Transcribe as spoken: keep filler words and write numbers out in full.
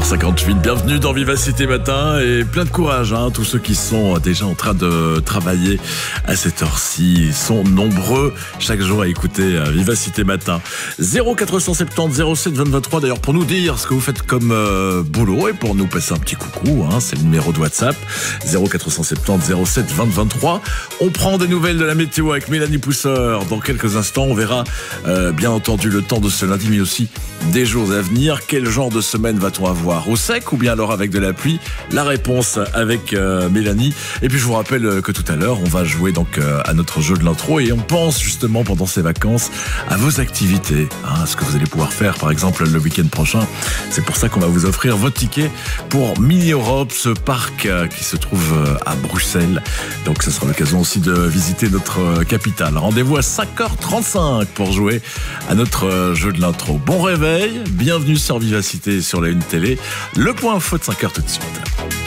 heures cinquante-huit, bienvenue dans Vivacité Matin et plein de courage, hein, tous ceux qui sont déjà en train de travailler à cette heure-ci sont nombreux chaque jour à écouter Vivacité Matin. zéro quatre cent soixante-dix zéro sept vingt vingt-trois d'ailleurs pour nous dire ce que vous faites comme euh, boulot et pour nous passer un petit coucou, hein, c'est le numéro de WhatsApp zéro quatre cent soixante-dix zéro sept vingt vingt-trois. On prend des nouvelles de la météo avec Mélanie Pousseur dans quelques instants. On verra euh, bien entendu le temps de ce lundi mais aussi des jours à venir. Quel genre de semaine va-t-on avoir? Au sec ou bien alors avec de la pluie? La réponse avec euh, Mélanie. Et puis je vous rappelle que tout à l'heure on va jouer donc euh, à notre jeu de l'intro et on pense justement pendant ces vacances à vos activités, hein, à ce que vous allez pouvoir faire par exemple le week-end prochain. C'est pour ça qu'on va vous offrir votre ticket pour Mini Europe, ce parc euh, qui se trouve euh, à Bruxelles. Donc ce sera l'occasion aussi de visiter notre euh, capitale. Rendez-vous à cinq heures trente-cinq pour jouer à notre euh, jeu de l'intro. Bon réveil, bienvenue sur Vivacité sur la Une Télé. Le point info de cinq heures tout de suite.